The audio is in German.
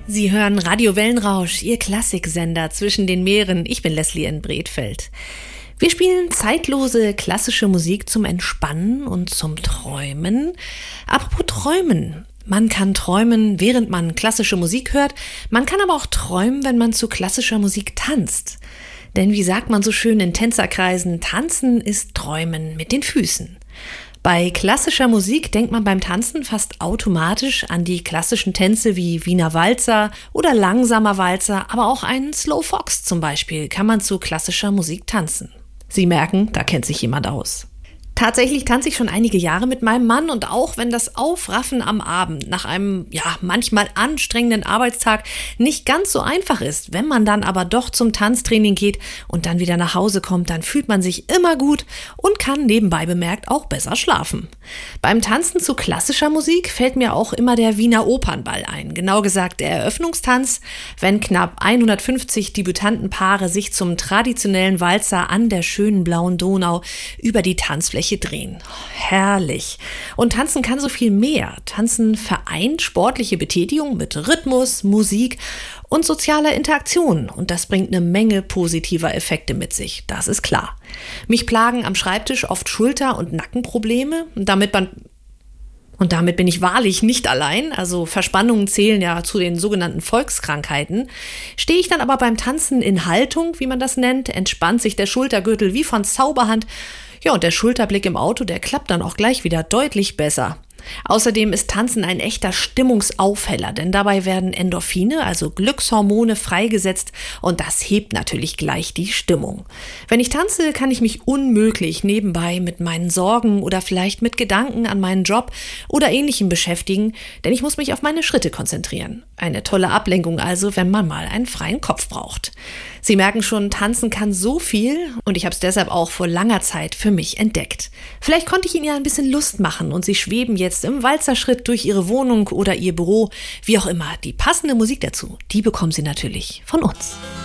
Sie hören Radio Wellenrausch, Ihr Klassiksender zwischen den Meeren. Ich bin Leslie in Bredfeld. Wir spielen zeitlose klassische Musik zum Entspannen und zum Träumen. Apropos Träumen. Man kann träumen, während man klassische Musik hört. Man kann aber auch träumen, wenn man zu klassischer Musik tanzt. Denn wie sagt man so schön in Tänzerkreisen, tanzen ist Träumen mit den Füßen. Bei klassischer Musik denkt man beim Tanzen fast automatisch an die klassischen Tänze wie Wiener Walzer oder langsamer Walzer, aber auch einen Slow Fox zum Beispiel kann man zu klassischer Musik tanzen. Sie merken, da kennt sich jemand aus. Tatsächlich tanze ich schon einige Jahre mit meinem Mann und auch wenn das Aufraffen am Abend nach einem, manchmal anstrengenden Arbeitstag nicht ganz so einfach ist, wenn man dann aber doch zum Tanztraining geht und dann wieder nach Hause kommt, dann fühlt man sich immer gut und kann nebenbei bemerkt auch besser schlafen. Beim Tanzen zu klassischer Musik fällt mir auch immer der Wiener Opernball ein, genau gesagt der Eröffnungstanz, wenn knapp 150 Debütantenpaare sich zum traditionellen Walzer an der schönen blauen Donau über die Tanzfläche drehen. Herrlich. Und Tanzen kann so viel mehr. Tanzen vereint sportliche Betätigung mit Rhythmus, Musik und sozialer Interaktion. Und das bringt eine Menge positiver Effekte mit sich. Das ist klar. Mich plagen am Schreibtisch oft Schulter- und Nackenprobleme. Und damit bin ich wahrlich nicht allein. Also Verspannungen zählen ja zu den sogenannten Volkskrankheiten. Stehe ich dann aber beim Tanzen in Haltung, wie man das nennt, entspannt sich der Schultergürtel wie von Zauberhand. Ja, und der Schulterblick im Auto, der klappt dann auch gleich wieder deutlich besser. Außerdem ist Tanzen ein echter Stimmungsaufheller, denn dabei werden Endorphine, also Glückshormone, freigesetzt und das hebt natürlich gleich die Stimmung. Wenn ich tanze, kann ich mich unmöglich nebenbei mit meinen Sorgen oder vielleicht mit Gedanken an meinen Job oder Ähnlichem beschäftigen, denn ich muss mich auf meine Schritte konzentrieren. Eine tolle Ablenkung also, wenn man mal einen freien Kopf braucht. Sie merken schon, tanzen kann so viel und ich habe es deshalb auch vor langer Zeit für mich entdeckt. Vielleicht konnte ich Ihnen ja ein bisschen Lust machen und Sie schweben jetzt im Walzerschritt durch Ihre Wohnung oder Ihr Büro, wie auch immer. Die passende Musik dazu, die bekommen Sie natürlich von uns.